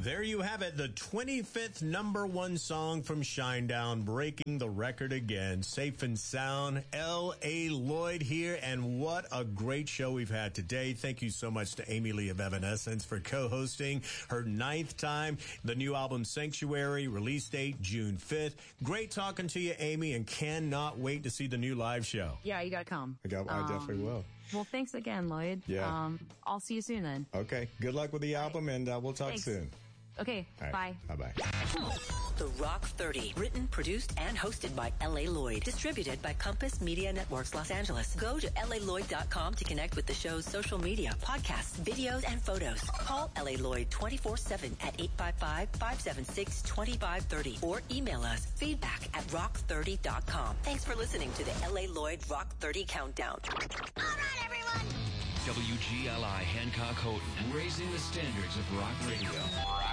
There you have it, the 25th number one song from Shinedown, breaking the record again. Safe and Sound, L.A. Lloyd here, and what a great show we've had today. Thank you so much to Amy Lee of Evanescence for co-hosting her 9th time. The new album Sanctuary, release date June 5th. Great talking to you, Amy, and cannot wait to see the new live show. Yeah, you gotta come. I definitely will. Well, thanks again, Lloyd. Yeah. I'll see you soon then. Okay. Good luck with the album, and we'll talk soon. Okay. All right. Bye. Bye-bye. The Rock 30. Written, produced, and hosted by L.A. Lloyd. Distributed by Compass Media Networks Los Angeles. Go to LALloyd.com to connect with the show's social media, podcasts, videos, and photos. Call L.A. Lloyd 24/7 at 855-576-2530 or email us feedback@rock30.com. Thanks for listening to the L.A. Lloyd Rock 30 Countdown. All right, everyone. WGLI Hancock Houghton, raising the standards of rock radio.